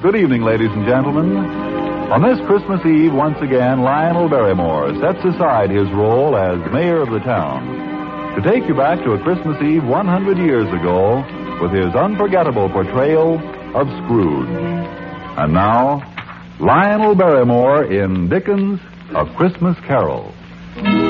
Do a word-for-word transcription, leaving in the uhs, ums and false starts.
Good evening, ladies and gentlemen. On this Christmas Eve, once again, Lionel Barrymore sets aside his role as mayor of the town to take you back to a Christmas Eve one hundred years ago with his unforgettable portrayal of Scrooge. And now, Lionel Barrymore in Dickens' A Christmas Carol.